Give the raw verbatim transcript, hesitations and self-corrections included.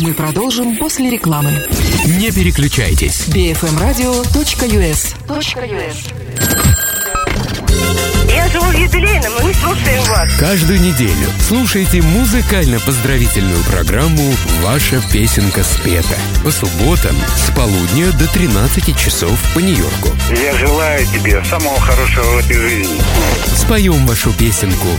Мы продолжим после рекламы. Не переключайтесь. би эф эм радио точка ю эс. Я живу в юбилейном, и мы слушаем вас. Каждую неделю слушайте музыкально-поздравительную программу «Ваша песенка спета» по субботам с полудня до тринадцати часов по Нью-Йорку. Я желаю тебе самого хорошего в этой жизни. Споем вашу песенку